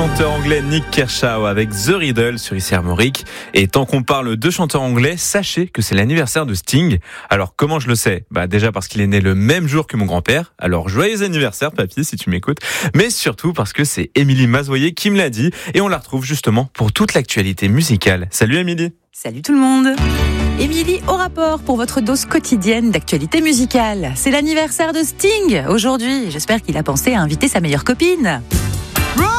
chanteur anglais Nick Kershaw avec The Riddle sur ICR Armorique. Et tant qu'on parle de chanteurs anglais, sachez que c'est l'anniversaire de Sting. Alors comment je le sais ? Déjà parce qu'il est né le même jour que mon grand-père. Alors joyeux anniversaire papy si tu m'écoutes. Mais surtout parce que c'est Émilie Mazoyer qui me l'a dit. Et on la retrouve justement pour toute l'actualité musicale. Salut Émilie. Salut tout le monde. Émilie au rapport pour votre dose quotidienne d'actualité musicale. C'est l'anniversaire de Sting aujourd'hui. J'espère qu'il a pensé à inviter sa meilleure copine.